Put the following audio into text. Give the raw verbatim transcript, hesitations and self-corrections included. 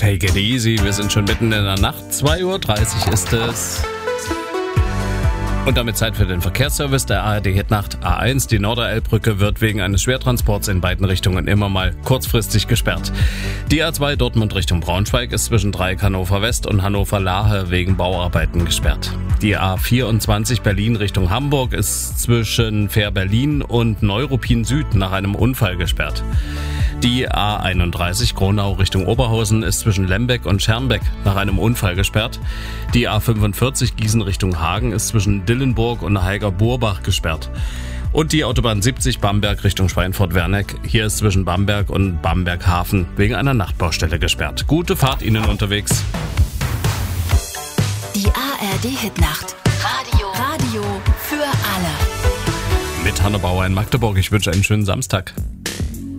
Take it easy, wir sind schon mitten in der Nacht, zwei Uhr dreißig ist es. Und damit Zeit für den Verkehrsservice der A R D-Hitnacht. A eins, die Norderelbbrücke wird wegen eines Schwertransports in beiden Richtungen immer mal kurzfristig gesperrt. Die A zwei Dortmund Richtung Braunschweig ist zwischen Dreieck Hannover West und Hannover Lahe wegen Bauarbeiten gesperrt. Die A vierundzwanzig Berlin Richtung Hamburg ist zwischen Fähr-Berlin und Neuruppin Süd nach einem Unfall gesperrt. Die A einunddreißig Gronau Richtung Oberhausen ist zwischen Lembeck und Schermbeck nach einem Unfall gesperrt. Die A fünfundvierzig Gießen Richtung Hagen ist zwischen Dillenburg und Heiger-Burbach gesperrt. Und die Autobahn siebzig Bamberg Richtung Schweinfurt-Werneck, hier ist zwischen Bamberg und Bamberg-Hafen wegen einer Nachtbaustelle gesperrt. Gute Fahrt Ihnen unterwegs. Die A R D-Hitnacht. Radio. Radio für alle. Mit Hanne Bauer in Magdeburg. Ich wünsche einen schönen Samstag.